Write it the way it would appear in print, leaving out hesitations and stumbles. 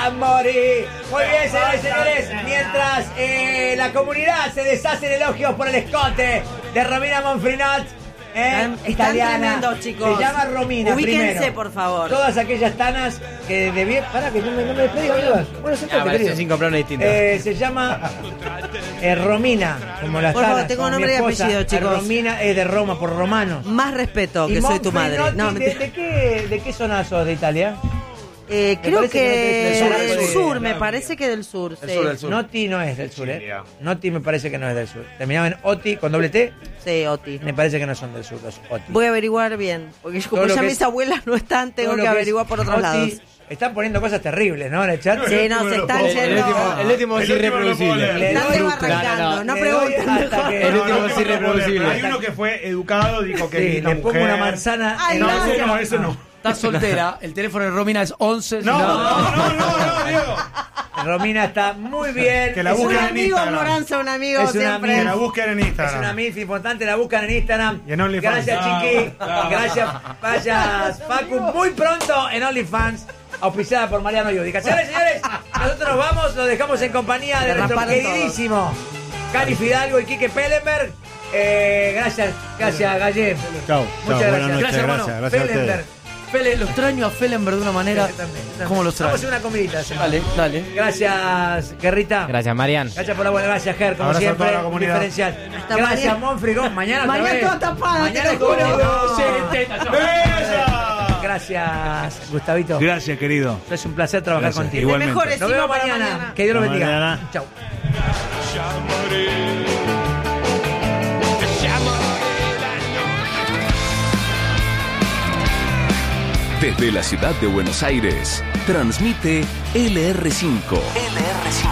morir. Muy bien, señores y señores. Mientras la comunidad se deshace en elogios por el escote de Romina Monfrinot. Están tremendos, chicos. Se llama Romina. Ubíquense, primero. por favor. Todas aquellas tanas que debían. Para que no me despedí, boludo. Bueno, sentate, sin comprar una distinta. se llama Romina, como las Por favor, tanas. tengo como nombre mi y esposa. apellido, chicos. Romina es de Roma, por romanos. Más respeto, que Y soy tu madre. Monfrinotti, No, mentira. ¿de qué zona sos de Italia? Creo parece que que no del es sur, me parece que del sur. Sí, del sur. Noti no es del sur, Sicilia. Noti me parece que no es del sur. Terminaba en Oti con doble T. sí, Oti. Me parece que no son del sur los Oti. Voy a averiguar bien, porque yo, como Todo lo ya que mis es- abuelas no están, tengo Todo lo que es averiguar por otros Oti, lados. Están poniendo cosas terribles, ¿no? En el chat. Sí, no, se están yendo. El último es El último no puedo irreproducible. leer. Le Están doy- desbarrancando, no le doy pregunten hasta mejor. que- El último es no, irreproducible. Hay uno que fue educado, dijo que Sí, es linda le pongo mujer. una manzana Ay, en No, gracias. ese no, ese no. Estás soltera, el teléfono de Romina es 11. No, Diego. Romina está muy bien. Que la Es Un busquen una- en amigo, Instagram. Moranza, un amigo Es una siempre. Que la busquen en Es Instagram. una MILF importante, la buscan en Instagram. Y en OnlyFans. Gracias, Chiqui. Gracias, Facu. Muy pronto en OnlyFans, auspiciada por Mariano Yudica. Señores y señores, nosotros nos vamos, los dejamos en compañía de nuestro Derraparon queridísimo Cari Fidalgo y Quique Pellenberg. Gracias, Gallem. Chau, Muchas chau, buenas gracias. noches, Gracias, hermano. gracias a ustedes. Pellenberg. Fele, lo extraño a Felenberg de una manera. ¿Cómo lo Vamos a extraño? hacer una comidita. señor. Dale, dale. Gracias, Guerrita. Gracias, Marian. Gracias por la buena, gracias, Ger, como Abrazo a siempre, toda la comunidad. diferencial. Hasta Gracias, mañana. Monfrigón. Mañana otra Mañana vez. toda tapada, Mañana te lo juro. Gracias, Gustavito. Gracias, querido. Es un placer trabajar Gracias. contigo. Igualmente. Mejor Nos vemos para mañana. Que Dios lo Hasta bendiga. mañana. Chau. Desde la ciudad de Buenos Aires, transmite LR5.